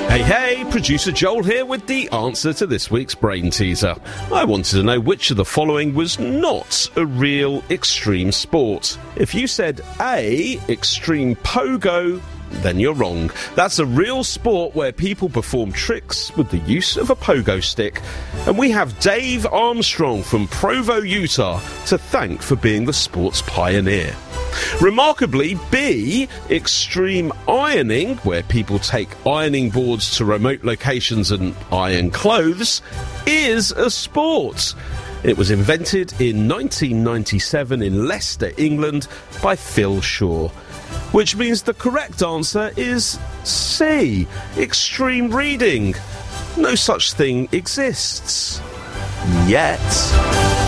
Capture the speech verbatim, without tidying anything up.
Hey, hey, producer Joel here with the answer to this week's brain teaser. I wanted to know which of the following was not a real extreme sport. If you said A, extreme pogo, then you're wrong. That's a real sport where people perform tricks with the use of a pogo stick. And we have Dave Armstrong from Provo, Utah, to thank for being the sport's pioneer. Remarkably, B, extreme ironing, where people take ironing boards to remote locations and iron clothes, is a sport. It was invented in nineteen ninety-seven in Leicester, England, by Phil Shaw. Which means the correct answer is C, extreme reading. No such thing exists. Yet.